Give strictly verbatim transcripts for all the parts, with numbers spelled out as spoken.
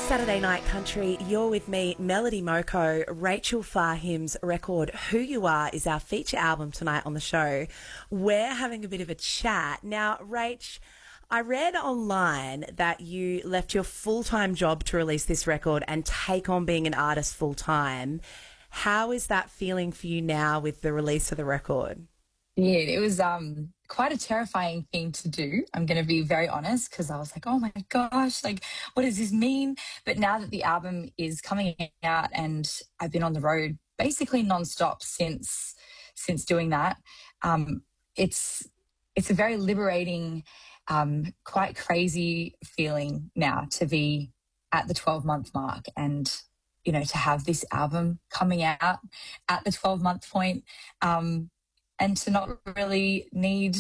Saturday Night Country, you're with me, Melody Moko. Rachel Fahim's record, Who You Are, is our feature album tonight on the show. We're having a bit of a chat. Now, Rach, I read online that you left your full-time job to release this record and take on being an artist full-time. How is that feeling for you now with the release of the record? Yeah, it was um, quite a terrifying thing to do. I'm going to be very honest, because I was like, oh my gosh, like, what does this mean? But now that the album is coming out and I've been on the road basically nonstop since since doing that, um, it's it's a very liberating, um, quite crazy feeling now to be at the twelve-month mark and, you know, to have this album coming out at the twelve-month point. Um, and to not really need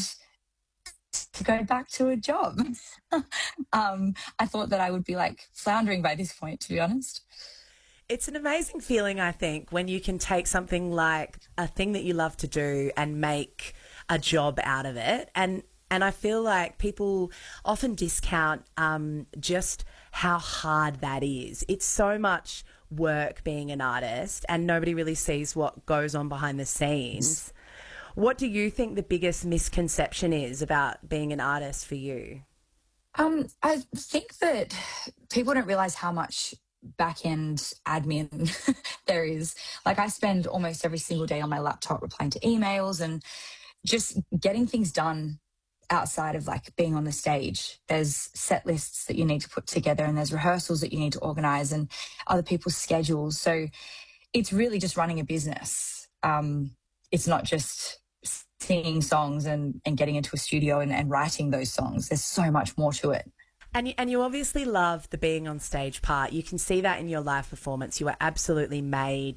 to go back to a job. um, I thought that I would be like floundering by this point, to be honest. It's an amazing feeling, I think, when you can take something like a thing that you love to do and make a job out of it. And and I feel like people often discount um, just how hard that is. It's so much work being an artist, and nobody really sees what goes on behind the scenes. What do you think the biggest misconception is about being an artist for you? Um, I think that people don't realise how much back-end admin there is. Like, I spend almost every single day on my laptop replying to emails and just getting things done outside of, like, being on the stage. There's set lists that you need to put together, and there's rehearsals that you need to organise, and other people's schedules. So it's really just running a business. Um, it's not just singing songs and, and getting into a studio and, and writing those songs. There's so much more to it. And you, and you obviously love the being on stage part. You can see that in your live performance. You are absolutely made